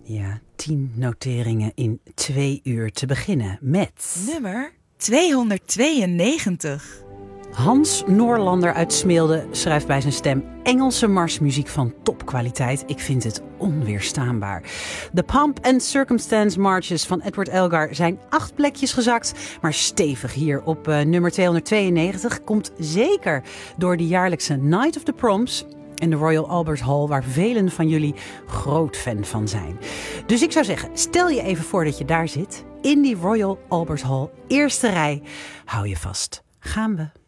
Ja, 10 noteringen in 2 uur te beginnen met... Nummer 292. Hans Noorlander uit Smilde schrijft bij zijn stem Engelse marsmuziek van topkwaliteit. Ik vind het onweerstaanbaar. De Pomp and Circumstance Marches van Edward Elgar zijn 8 plekjes gezakt. Maar stevig hier op nummer 292 komt zeker door de jaarlijkse Night of the Proms in de Royal Albert Hall, waar velen van jullie groot fan van zijn. Dus ik zou zeggen, stel je even voor dat je daar zit, in die Royal Albert Hall, eerste rij. Hou je vast. Gaan we.